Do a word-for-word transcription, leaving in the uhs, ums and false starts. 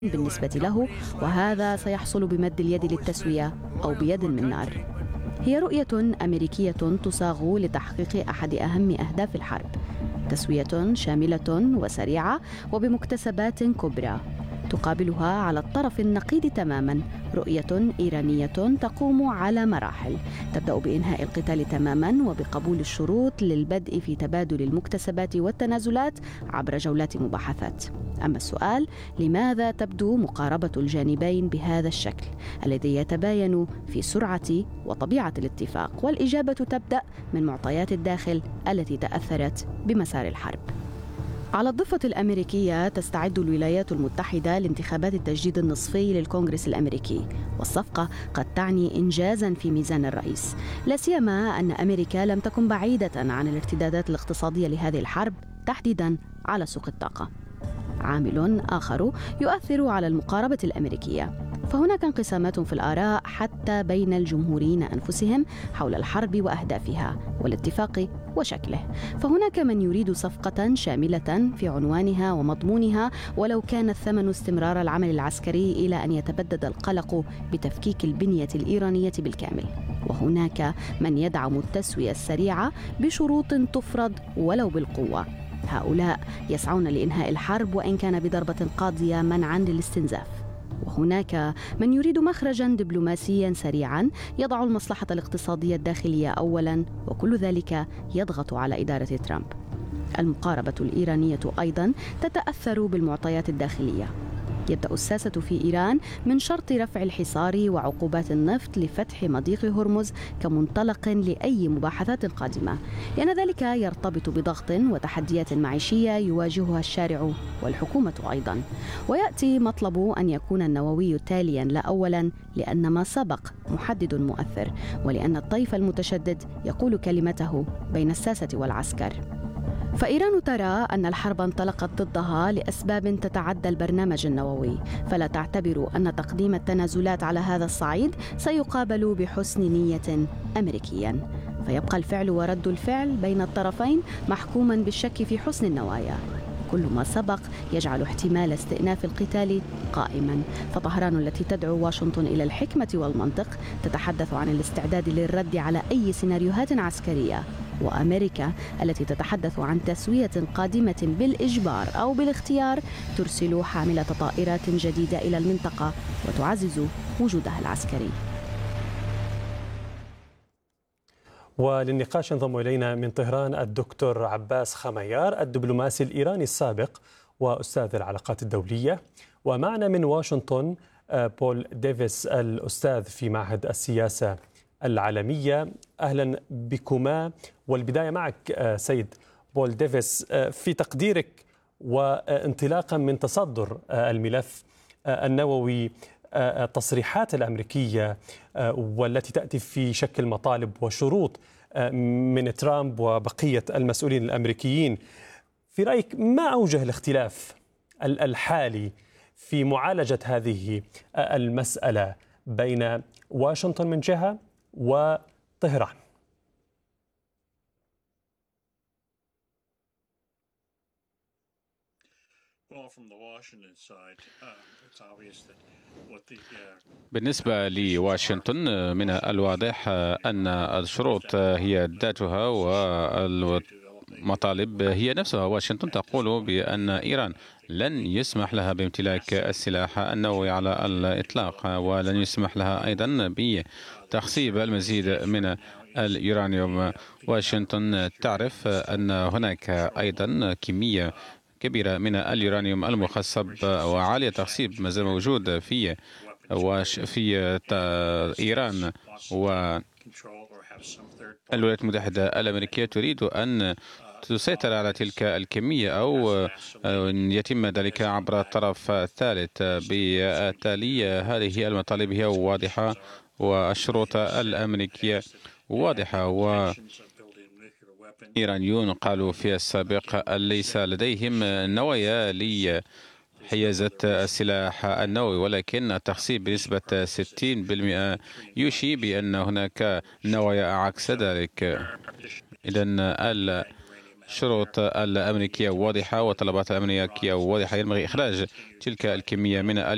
بالنسبة له، وهذا سيحصل بمد اليد للتسوية أو بيد من نار. هي رؤية أمريكية تصاغ لتحقيق أحد أهم أهداف الحرب، تسوية شاملة وسريعة وبمكتسبات كبرى. تقابلها على الطرف النقيض تماما رؤية إيرانية تقوم على مراحل، تبدأ بإنهاء القتال تماما وبقبول الشروط للبدء في تبادل المكتسبات والتنازلات عبر جولات مباحثات. أما السؤال، لماذا تبدو مقاربة الجانبين بهذا الشكل الذي يتباين في سرعة وطبيعة الاتفاق؟ والإجابة تبدأ من معطيات الداخل التي تأثرت بمسار الحرب. على الضفة الأمريكية تستعد الولايات المتحدة لانتخابات التجديد النصفي للكونغرس الأمريكي، والصفقة قد تعني إنجازاً في ميزان الرئيس، لا سيما أن أمريكا لم تكن بعيدة عن الارتدادات الاقتصادية لهذه الحرب، تحديداً على سوق الطاقة. عامل آخر يؤثر على المقاربة الأمريكية، فهناك انقسامات في الآراء حتى بين الجمهوريين أنفسهم حول الحرب وأهدافها والاتفاق وشكله. فهناك من يريد صفقة شاملة في عنوانها ومضمونها، ولو كان الثمن استمرار العمل العسكري إلى أن يتبدد القلق بتفكيك البنية الإيرانية بالكامل. وهناك من يدعم التسوية السريعة بشروط تفرض ولو بالقوة. هؤلاء يسعون لإنهاء الحرب وإن كان بضربة قاضية منعاً للاستنزاف. وهناك من يريد مخرجاً دبلوماسياً سريعاً يضع المصلحة الاقتصادية الداخلية أولاً، وكل ذلك يضغط على إدارة ترامب. المقاربة الإيرانية أيضاً تتأثر بالمعطيات الداخلية. يبدأ الساسة في إيران من شرط رفع الحصار وعقوبات النفط لفتح مضيق هرمز كمنطلق لأي مباحثات قادمة، لأن ذلك يرتبط بضغط وتحديات معيشية يواجهها الشارع والحكومة أيضا. ويأتي مطلب أن يكون النووي تاليا لا أولا، لأن ما سبق محدد مؤثر، ولأن الطيف المتشدد يقول كلمته بين الساسة والعسكر. فإيران ترى أن الحرب انطلقت ضدها لأسباب تتعدى البرنامج النووي، فلا تعتبر أن تقديم التنازلات على هذا الصعيد سيقابل بحسن نية أمريكيا. فيبقى الفعل ورد الفعل بين الطرفين محكوما بالشك في حسن النوايا. كل ما سبق يجعل احتمال استئناف القتال قائما. فطهران التي تدعو واشنطن إلى الحكمة والمنطق تتحدث عن الاستعداد للرد على أي سيناريوهات عسكرية، وأمريكا التي تتحدث عن تسوية قادمة بالإجبار أو بالاختيار ترسل حاملة طائرات جديدة إلى المنطقة وتعزز وجودها العسكري. وللنقاش ينضم إلينا من طهران الدكتور عباس خميار، الدبلوماسي الإيراني السابق وأستاذ العلاقات الدولية، ومعنا من واشنطن بول ديفيس الأستاذ في معهد السياسة العالمية. أهلا بكما، والبداية معك سيد بول ديفيس. في تقديرك وانطلاقا من تصدر الملف النووي، التصريحات الأمريكية والتي تأتي في شكل مطالب وشروط من ترامب وبقية المسؤولين الأمريكيين، في رأيك ما أوجه الاختلاف الحالي في معالجة هذه المسألة بين واشنطن من جهة وطهران؟ بالنسبة لواشنطن من الواضح أن الشروط هي ذاتها والمطالب هي نفسها. واشنطن تقول بأن إيران لن يسمح لها بامتلاك السلاح النووي على الإطلاق، ولن يسمح لها أيضا بتخصيب المزيد من اليورانيوم. واشنطن تعرف أن هناك أيضا كمية كبيرة من اليورانيوم المخصب وعالية تخصيب ما زال موجود في في إيران، والولايات المتحدة الأمريكية تريد أن تسيطر على تلك الكمية أو يتم ذلك عبر الطرف الثالث. بالتالي هذه المطالب هي واضحة والشروط الأمريكية واضحة. و إيرانيون قالوا في السابق ليس لديهم نوايا لحيازة السلاح النووي، ولكن التخصيب بنسبة ستين بالمئة يوشي بأن هناك نوايا عكس ذلك. إذن الشروط الأمريكية واضحة وطلبات الأمريكية واضحة. ينبغي إخراج تلك الكمية من